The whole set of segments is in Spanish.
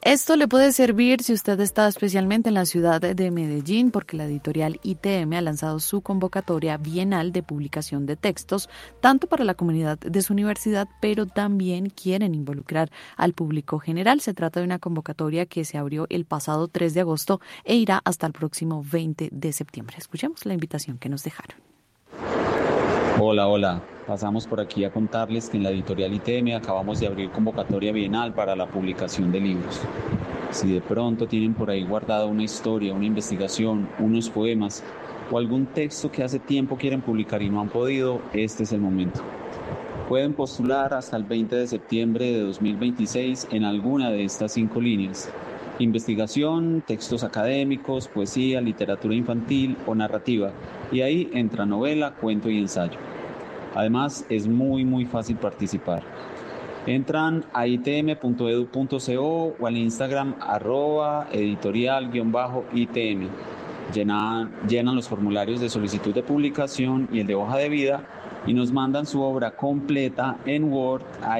Esto le puede servir si usted está especialmente en la ciudad de Medellín, porque la editorial ITM ha lanzado su convocatoria bienal de publicación de textos, tanto para la comunidad de su universidad, pero también quieren involucrar al público general. Se trata de una convocatoria que se abrió el pasado 3 de agosto e irá hasta el próximo 20 de septiembre. Escuchemos la invitación que nos dejaron. Hola. Pasamos por aquí a contarles que en la editorial ITM acabamos de abrir convocatoria bienal para la publicación de libros. Si de pronto tienen por ahí guardada una historia, una investigación, unos poemas o algún texto que hace tiempo quieren publicar y no han podido, este es el momento. Pueden postular hasta el 20 de septiembre de 2026 en alguna de estas 5 líneas: investigación, textos académicos, poesía, literatura infantil o narrativa. Y ahí entra novela, cuento y ensayo. Además, es muy fácil participar. Entran a itm.edu.co o al Instagram @editorial_itm. Llenan los formularios de solicitud de publicación y el de hoja de vida y nos mandan su obra completa en Word a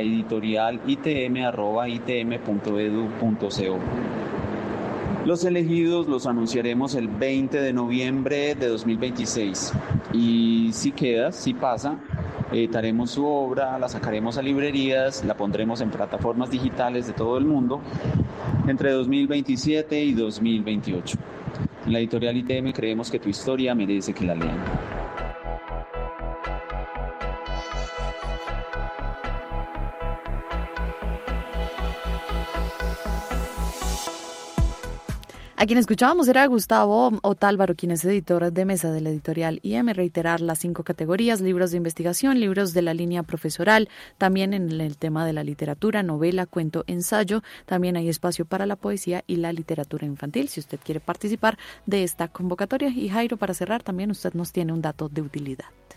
editorialitm@itm.edu.co. Los elegidos los anunciaremos el 20 de noviembre de 2026 y si pasa, editaremos su obra, la sacaremos a librerías, la pondremos en plataformas digitales de todo el mundo entre 2027 y 2028. En la editorial ITM creemos que tu historia merece que la lean. A quien escuchábamos era Gustavo Otálvaro, quien es editor de mesa de la editorial IM. Reiterar las 5 categorías: libros de investigación, libros de la línea profesoral, también en el tema de la literatura, novela, cuento, ensayo. También hay espacio para la poesía y la literatura infantil, si usted quiere participar de esta convocatoria. Y Jairo, para cerrar, también usted nos tiene un dato de utilidad.